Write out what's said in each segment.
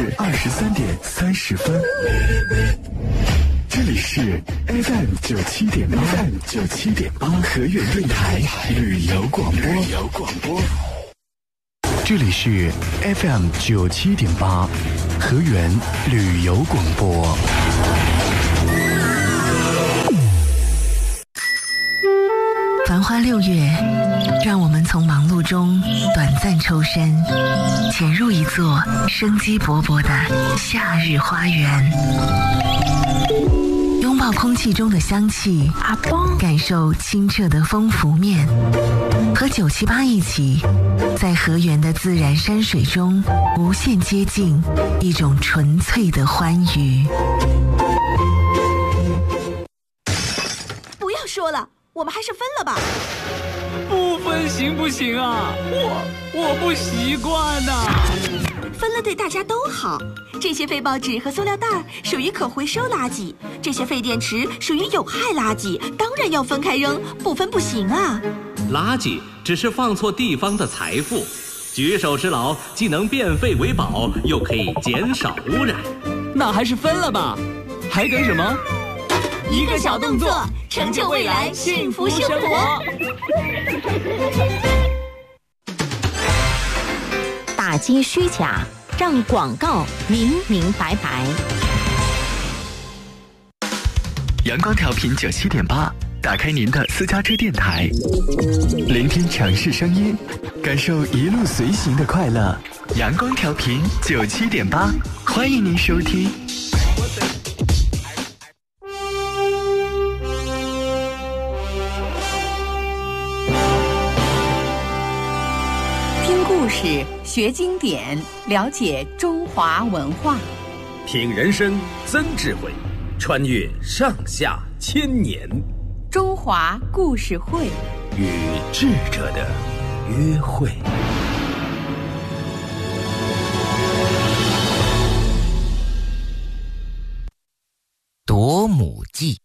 23:30。这里是 FM97.8 河源电台旅游广播。这里是 FM97.8 河源旅游广播。 繁花6月，让我们从忙碌中短暂抽身，潜入一座生机勃勃的夏日花园，拥抱空气中的香气，感受清澈的风拂面，和978一起，在河源的自然山水中无限接近一种纯粹的欢愉。 不要说了，我们还是分了吧。 不分行不行啊？我不习惯呐。 分了对大家都好。这些废报纸和塑料袋属于可回收垃圾，这些废电池属于有害垃圾，当然要分开扔，不分不行啊。 垃圾只是放错地方的财富，举手之劳既能变废为宝，又可以减少污染。 那还是分了吧，还等什么？ 一个小动作，成就未来幸福生活。 打击虚假，让广告明明白白。 阳光调频97.8，打开您的私家车电台，聆听城市声音，感受一路随行的快乐。阳光调频97.8，欢迎您收听。 听故事，学经典，了解中华文化； 品人生，增智慧，穿越上下千年。 中华故事会， 与智者的约会。 夺母记。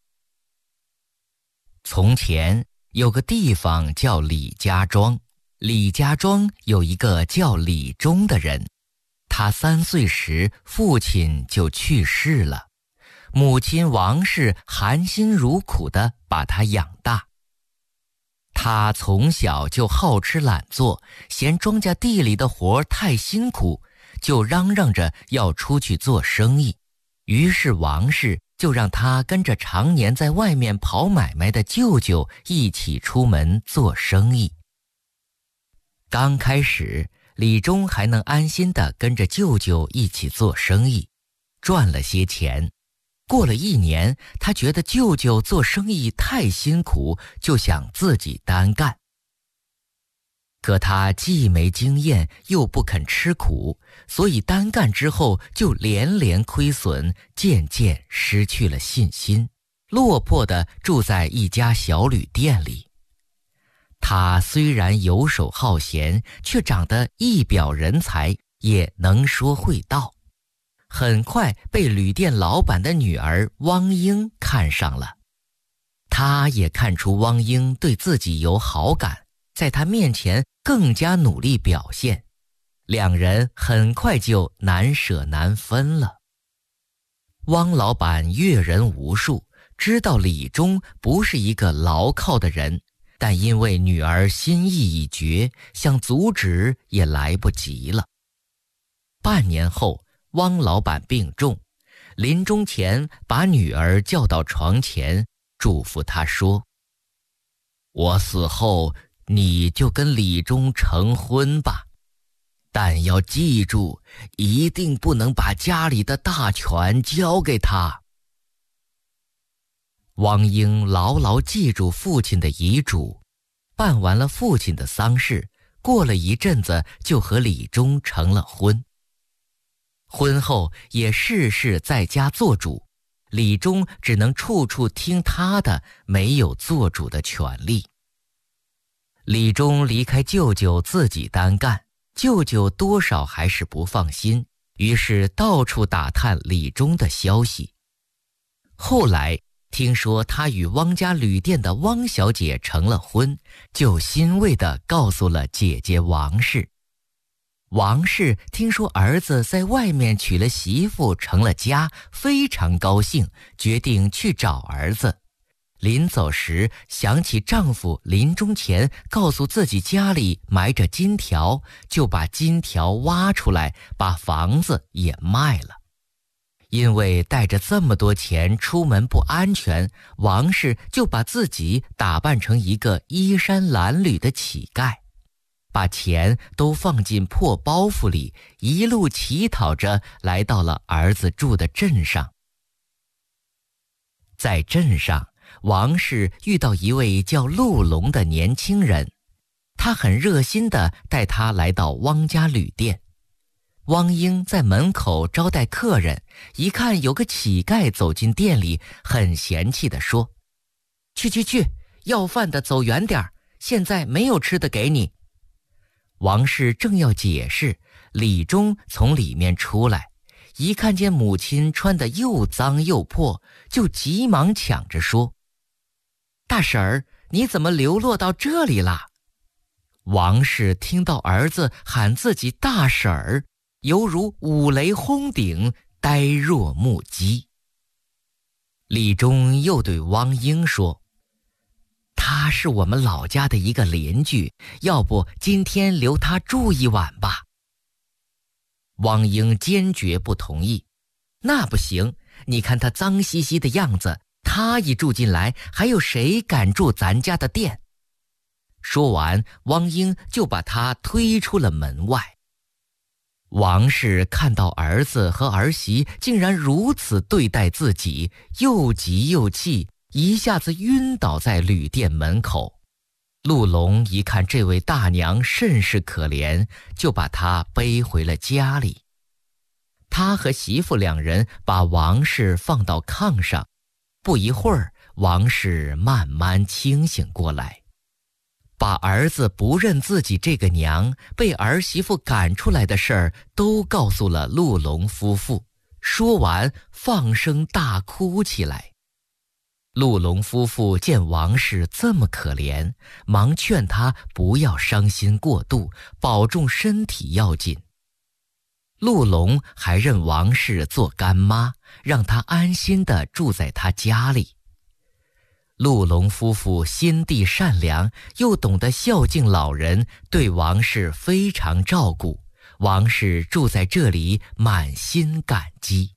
从前有个地方叫李家庄，李家庄有一个叫李忠的人，他3岁时父亲就去世了，母亲王氏含辛茹苦地把他养大。他从小就好吃懒做，嫌庄稼地里的活太辛苦，就嚷嚷着要出去做生意。于是王氏就让他跟着常年在外面跑买卖的舅舅一起出门做生意。刚开始，李忠还能安心地跟着舅舅一起做生意，赚了些钱。过了1年，他觉得舅舅做生意太辛苦，就想自己单干。可他既没经验，又不肯吃苦，所以单干之后就连连亏损，渐渐失去了信心，落魄地住在一家小旅店里。他虽然游手好闲，却长得一表人才，也能说会道。很快被旅店老板的女儿汪英看上了。他也看出汪英对自己有好感，在他面前更加努力表现。2人很快就难舍难分了。汪老板阅人无数，知道李忠不是一个牢靠的人，但因为女儿心意已决，想阻止也来不及了。半年后，汪老板病重，临终前把女儿叫到床前，嘱咐她说：“我死后，你就跟李忠成婚吧，但要记住，一定不能把家里的大权交给他。”汪英牢牢记住父亲的遗嘱，办完了父亲的丧事，过了一阵子就和李忠成了婚。婚后也事事在家做主，李忠只能处处听他的，没有做主的权利。李忠离开舅舅自己单干，舅舅多少还是不放心，于是到处打探李忠的消息。后来听说他与汪家旅店的汪小姐成了婚，就欣慰地告诉了姐姐王氏。 王氏听说儿子在外面娶了媳妇，成了家，非常高兴，决定去找儿子。临走时想起丈夫临终前告诉自己家里埋着金条，就把金条挖出来，把房子也卖了。因为带着这么多钱出门不安全，王氏就把自己打扮成一个衣衫褴褛的乞丐，把钱都放进破包袱里，一路乞讨着来到了儿子住的镇上。在镇上，王氏遇到一位叫陆龙的年轻人，他很热心地带他来到汪家旅店。汪英在门口招待客人，一看有个乞丐走进店里，很嫌弃地说：“去，要饭的走远点儿，现在没有吃的给你。”王氏正要解释，李忠从里面出来，一看见母亲穿得又脏又破，就急忙抢着说：“大婶儿，你怎么流落到这里了？”王氏听到儿子喊自己大婶儿，犹如五雷轰顶，呆若木鸡。李忠又对汪英说：“他是我们老家的一个邻居，要不今天留他住一晚吧？”汪英坚决不同意：“那不行，你看他脏兮兮的样子，他一住进来，还有谁敢住咱家的店？”说完，汪英就把他推出了门外。王氏看到儿子和儿媳竟然如此对待自己，又急又气，一下子晕倒在旅店门口。陆龙一看这位大娘甚是可怜，就把她背回了家里。他和媳妇两人把王氏放到炕上，不一会儿，王氏慢慢清醒过来，把儿子不认自己这个娘，被儿媳妇赶出来的事儿都告诉了陆龙夫妇。说完，放声大哭起来。陆龙夫妇见王氏这么可怜，忙劝他不要伤心过度，保重身体要紧。陆龙还认王氏做干妈，让她安心地住在他家里。陆龙夫妇心地善良，又懂得孝敬老人，对王氏非常照顾。王氏住在这里，满心感激。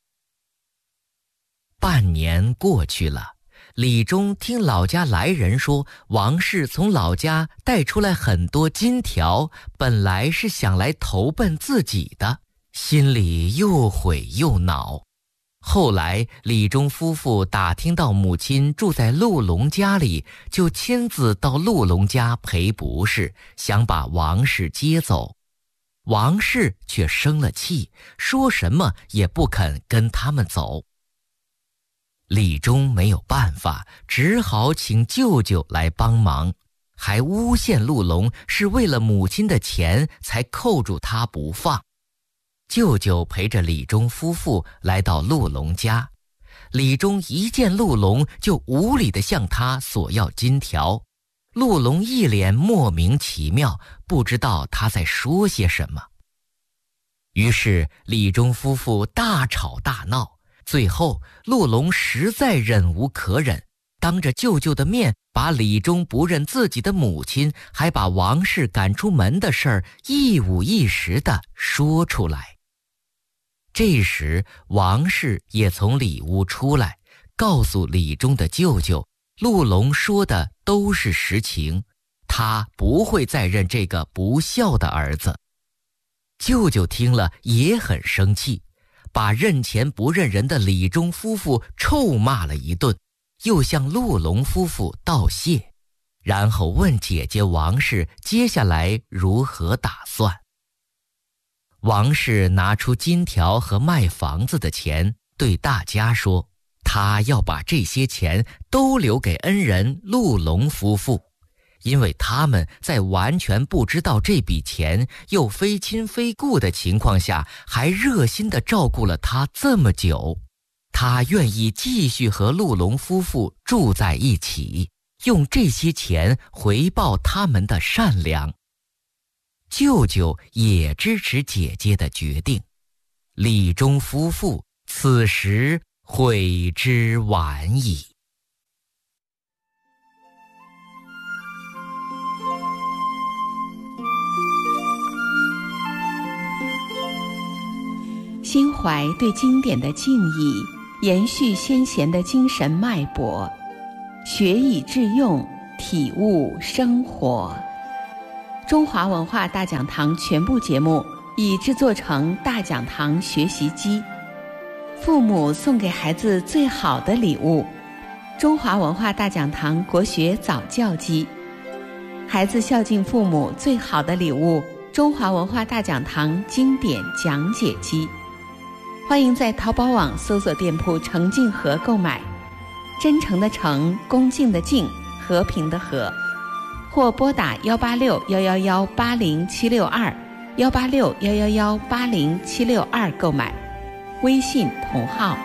半年过去了，李忠听老家来人说，王氏从老家带出来很多金条，本来是想来投奔自己的，心里又悔又恼。后来李忠夫妇打听到母亲住在陆龙家里，就亲自到陆龙家赔不是，想把王氏接走。王氏却生了气，说什么也不肯跟他们走。李忠没有办法，只好请舅舅来帮忙，还诬陷陆龙是为了母亲的钱才扣住他不放。舅舅陪着李忠夫妇来到陆龙家，李忠一见陆龙就无理地向他索要金条。陆龙一脸莫名其妙，不知道他在说些什么。于是李忠夫妇大吵大闹，最后陆龙实在忍无可忍，当着舅舅的面把李忠不认自己的母亲，还把王氏赶出门的事儿一五一十地说出来。这时王氏也从里屋出来，告诉李忠的舅舅，陆龙说的都是实情，他不会再认这个不孝的儿子。舅舅听了也很生气，把认钱不认人的李忠夫妇臭骂了一顿，又向陆龙夫妇道谢，然后问姐姐王氏接下来如何打算。王氏拿出金条和卖房子的钱，对大家说，他要把这些钱都留给恩人陆龙夫妇，因为他们在完全不知道这笔钱又非亲非故的情况下，还热心地照顾了他这么久。他愿意继续和陆龙夫妇住在一起，用这些钱回报他们的善良。 舅舅也支持姐姐的决定。李忠夫妇此时悔之晚矣。 心怀对经典的敬意，延续先贤的精神脉搏，学以致用，体悟生活。中华文化大讲堂全部节目已制作成大讲堂学习机，父母送给孩子最好的礼物，中华文化大讲堂国学早教机，孩子孝敬父母最好的礼物，中华文化大讲堂经典讲解机。欢迎在淘宝网搜索店铺诚敬和购买，真诚的诚，恭敬的敬，和平的和，或拨打186-111-80762，186-111-80762购买，微信同号。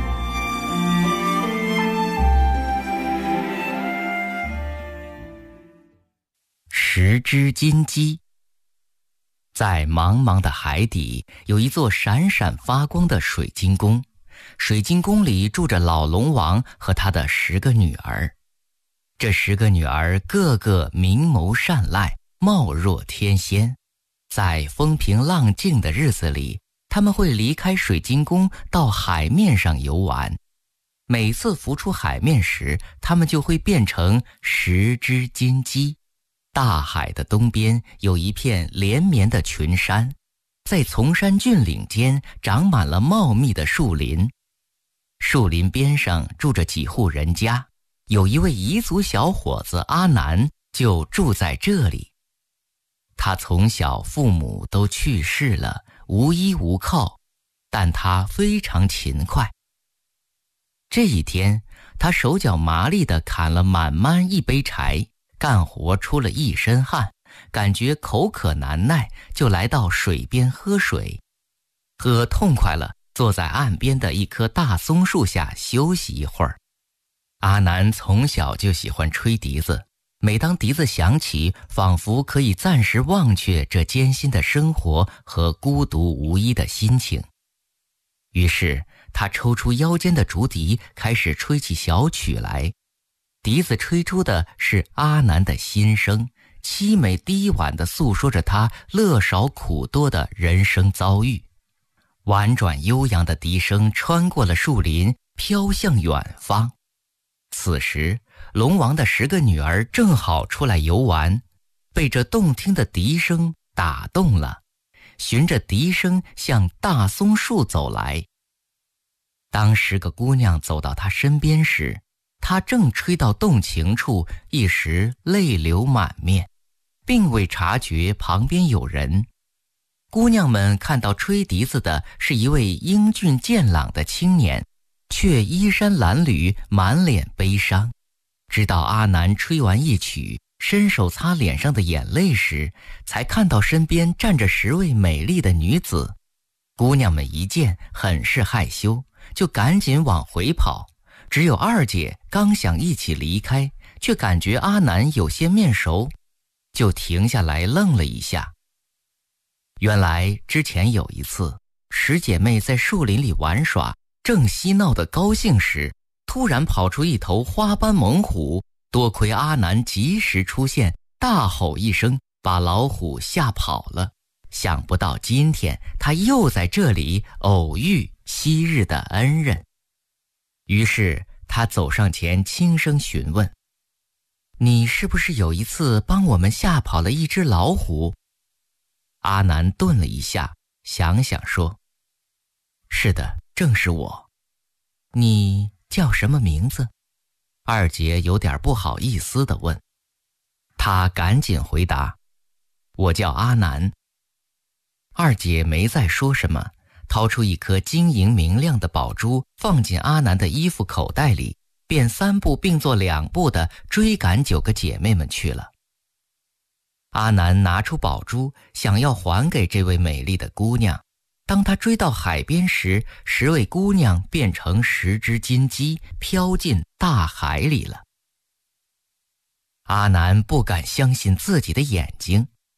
十只金鸡。在茫茫的海底，有一座闪闪发光的水晶宫，水晶宫里住着老龙王和他的10个女儿。这10个女儿个个明眸善睐，貌若天仙。在风平浪静的日子里，他们会离开水晶宫到海面上游玩。每次浮出海面时，他们就会变成10只金鸡。大海的东边有一片连绵的群山，在崇山峻岭间长满了茂密的树林。树林边上住着几户人家，有一位彝族小伙子阿南就住在这里。他从小父母都去世了，无依无靠，但他非常勤快。这一天，他手脚麻利地砍了满满一杯柴，干活出了一身汗，感觉口渴难耐，就来到水边喝水。喝痛快了，坐在岸边的一棵大松树下休息一会儿。阿南从小就喜欢吹笛子，每当笛子响起，仿佛可以暂时忘却这艰辛的生活和孤独无依的心情。于是他抽出腰间的竹笛，开始吹起小曲来。笛子吹出的是阿南的心声，凄美低婉地诉说着他乐少苦多的人生遭遇。婉转悠扬的笛声穿过了树林，飘向远方。此时，龙王的10个女儿正好出来游玩，被这动听的笛声打动了，循着笛声向大松树走来。当10个姑娘走到他身边时，他正吹到动情处，一时泪流满面，并未察觉旁边有人。姑娘们看到吹笛子的是一位英俊健朗的青年，却衣衫褴褛，满脸悲伤。直到阿南吹完一曲，伸手擦脸上的眼泪时，才看到身边站着10位美丽的女子。姑娘们一见，很是害羞，就赶紧往回跑。只有二姐刚想一起离开，却感觉阿南有些面熟，就停下来愣了一下。原来之前有一次，10姐妹在树林里玩耍，正嬉闹得高兴时，突然跑出一头花斑猛虎，多亏阿南及时出现，大吼一声，把老虎吓跑了。想不到今天他又在这里偶遇昔日的恩人。于是他走上前轻声询问：“你是不是有一次帮我们吓跑了一只老虎？”阿南顿了一下，想想说：“是的，正是我。你叫什么名字？”二姐有点不好意思地问。他赶紧回答：“我叫阿南。”二姐没再说什么，掏出一颗晶莹明亮的宝珠，放进阿南的衣服口袋里，便3步并作2步地追赶9个姐妹们去了。阿南拿出宝珠，想要还给这位美丽的姑娘。当他追到海边时，10位姑娘变成10只金鸡，飘进大海里了。阿南不敢相信自己的眼睛，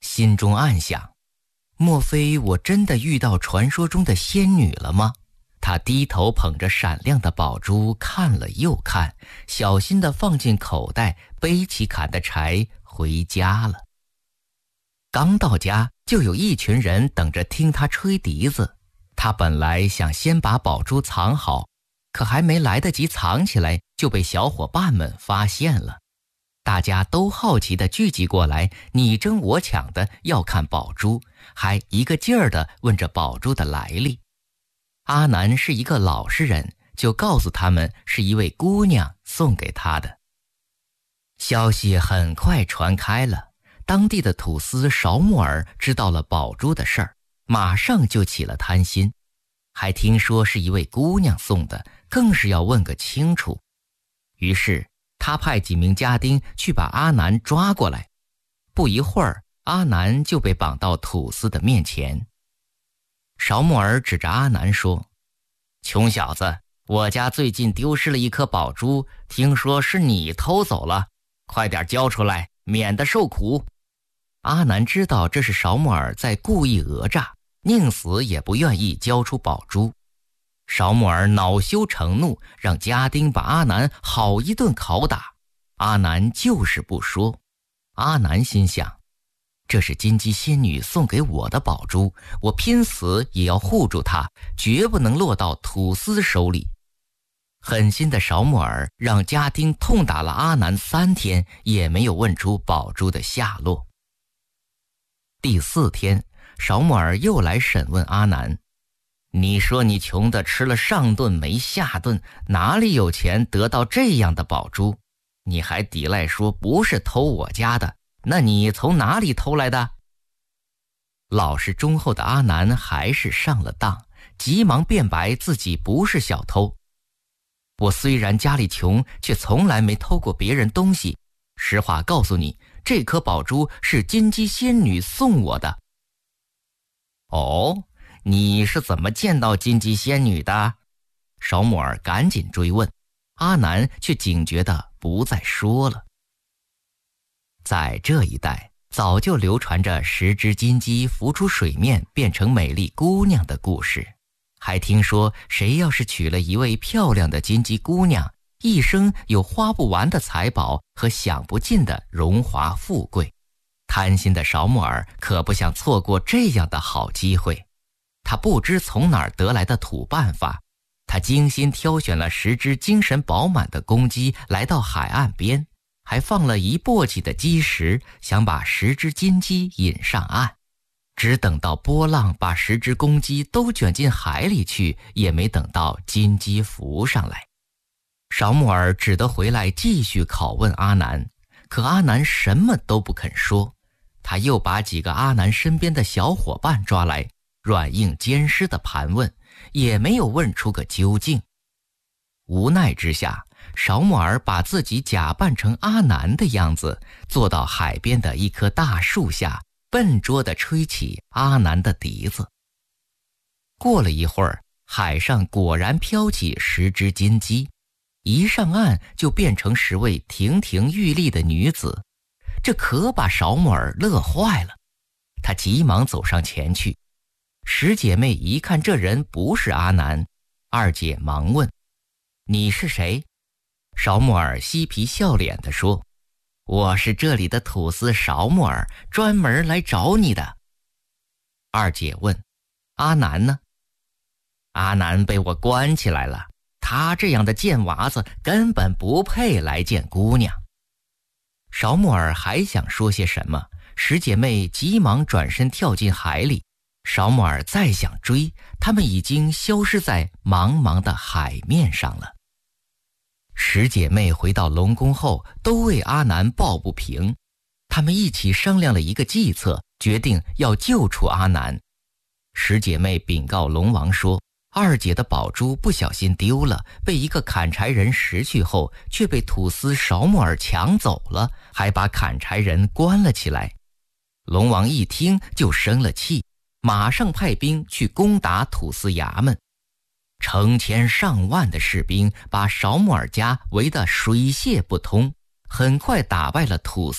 心中暗想，莫非我真的遇到传说中的仙女了吗？他低头捧着闪亮的宝珠看了又看，小心地放进口袋，背起砍的柴回家了。刚到家，就有一群人等着听他吹笛子。他本来想先把宝珠藏好，可还没来得及藏起来，就被小伙伴们发现了。大家都好奇地聚集过来，你争我抢的要看宝珠，还一个劲儿地问着宝珠的来历。阿南是一个老实人，就告诉他们是一位姑娘送给他的。消息很快传开了，当地的土司邵木尔知道了宝珠的事儿，马上就起了贪心，还听说是一位姑娘送的，更是要问个清楚。于是他派几名家丁去把阿南抓过来。不一会儿，阿南就被绑到土司的面前。邵木尔指着阿南说：“穷小子，我家最近丢失了一颗宝珠，听说是你偷走了，快点交出来，免得受苦。”阿南知道这是邵木尔在故意讹诈，宁死也不愿意交出宝珠。邵木尔恼羞成怒，让家丁把阿南好一顿拷打。阿南就是不说。阿南心想，这是金鸡仙女送给我的宝珠，我拼死也要护住它，绝不能落到土司手里。狠心的邵木尔让家丁痛打了阿南3天，也没有问出宝珠的下落。第4天，邵木尔又来审问阿南：“你说你穷的吃了上顿没下顿，哪里有钱得到这样的宝珠？你还抵赖说不是偷我家的，那你从哪里偷来的？”老实忠厚的阿南还是上了当，急忙辩白自己不是小偷。我虽然家里穷，却从来没偷过别人东西。实话告诉你，这颗宝珠是金鸡仙女送我的。哦，你是怎么见到金鸡仙女的？邵木尔赶紧追问，阿南却警觉地不再说了。在这一带，早就流传着10只金鸡浮出水面变成美丽姑娘的故事，还听说谁要是娶了一位漂亮的金鸡姑娘，一生有花不完的财宝和享不尽的荣华富贵。贪心的邵木尔可不想错过这样的好机会，他不知从哪儿得来的土办法，他精心挑选了10只精神饱满的公鸡来到海岸边，还放了一簸箕的鸡食，想把10只金鸡引上岸。只等到波浪把10只公鸡都卷进海里去，也没等到金鸡浮上来。邵木尔只得回来继续拷问阿南，可阿南什么都不肯说。他又把几个阿南身边的小伙伴抓来，软硬兼施地盘问，也没有问出个究竟。无奈之下，邵木尔把自己假扮成阿南的样子，坐到海边的一棵大树下，笨拙地吹起阿南的笛子。过了一会儿，海上果然飘起10只金鸡，一上岸就变成10位亭亭玉立的女子，这可把邵木尔乐坏了。他急忙走上前去。10姐妹一看这人不是阿南，二姐忙问：“你是谁？”邵木尔嬉皮笑脸地说：“我是这里的土司邵木尔，专门来找你的。”二姐问：“阿南呢？”“阿南被我关起来了，他这样的贱娃子根本不配来见姑娘。”邵木尔还想说些什么，10姐妹急忙转身跳进海里。邵木尔再想追，他们已经消失在茫茫的海面上了。10姐妹回到龙宫后，都为阿南抱不平。她们一起商量了一个计策，决定要救出阿南。10姐妹禀告龙王说，二姐的宝珠不小心丢了，被一个砍柴人拾去后，却被土司邵木尔抢走了，还把砍柴人关了起来。龙王一听就生了气，马上派兵去攻打土司衙门。成千上万的士兵把邵木尔家围得水泄不通，很快打败了土司